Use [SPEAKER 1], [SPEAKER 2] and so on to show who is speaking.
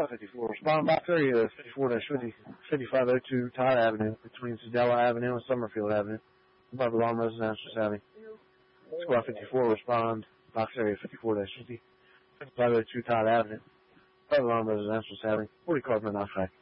[SPEAKER 1] Squad 54, respond box area 54-5502 Todd Avenue between Sedella Avenue and Summerfield Avenue. Above alarm residential savvy. Squad 54, respond box area 54-5502 Todd Avenue. Above alarm residential savvy. 40 carbon monoxide.